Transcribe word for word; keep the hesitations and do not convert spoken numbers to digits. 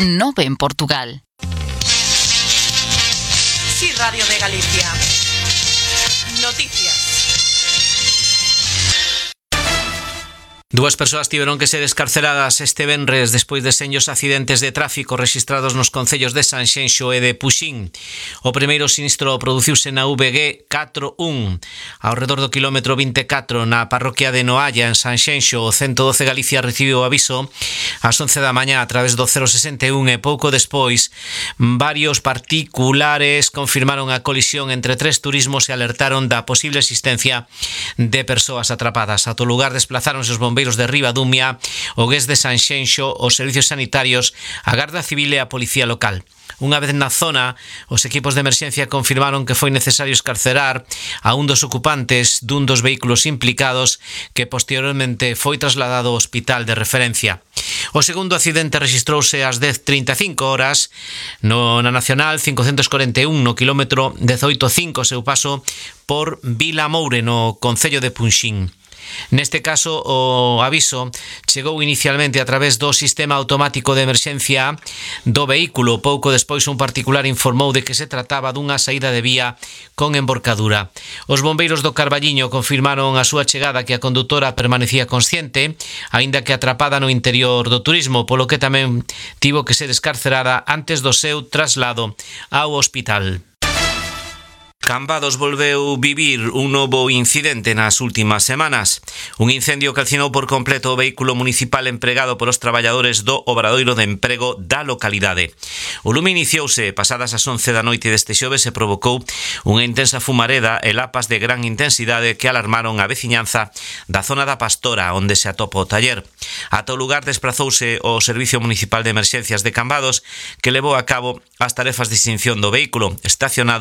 nove en Portugal. Sí, Radio de Galicia. Noticias. Dúas persoas tiveron que ser escarceradas este venres despois de seños accidentes de tráfico rexistrados nos concellos de Sanxenxo e de Puxín. O primeiro sinistro produciuse na V G catro un, ao redor do quilómetro vinte e catro na parroquia de Noalla, en Sanxenxo. O ciento doce Galicia recibiu o aviso ás once da mañá a través do cero sesenta e un e pouco despois varios particulares confirmaron a colisión entre tres turismos e alertaron da posible existencia de persoas atrapadas. A todo lugar desplazáronse os bombeiros de Ribadumia, o Gués de Sanxenxo, os servicios sanitarios, a Garda Civil e a Policía Local. Unha vez na zona, os equipos de emerxencia confirmaron que foi necesario escarcerar a un dos ocupantes dun dos vehículos implicados, que posteriormente foi trasladado ao hospital de referencia. O segundo accidente rexistrouse ás dez trinta e cinco horas no, na Nacional cincocentos corenta e un, no quilómetro dezoito cinco, seu paso por Vilamoure, no concello de Punxín. Neste caso, o aviso chegou inicialmente a través do sistema automático de emerxencia do vehículo. Pouco despois, un particular informou de que se trataba dunha saída de vía con emborcadura. Os bombeiros do Carballiño confirmaron a súa chegada, que a condutora permanecía consciente, aínda que atrapada no interior do turismo, polo que tamén tivo que ser escarcerada antes do seu traslado ao hospital. Cambados volveu vivir un novo incidente nas últimas semanas. Un incendio calcinou por completo o vehículo municipal empregado polos traballadores do Obradoiro de Emprego da localidade. O lume iniciouse pasadas as once da noite deste xoves e provocou unha intensa fumareda e lapas de gran intensidade que alarmaron a veciñanza da zona da Pastora, onde se atopa o taller. Ata o lugar desprazouse o Servicio Municipal de Emerxencias de Cambados, que levou a cabo as tarefas de extinción do vehículo estacionado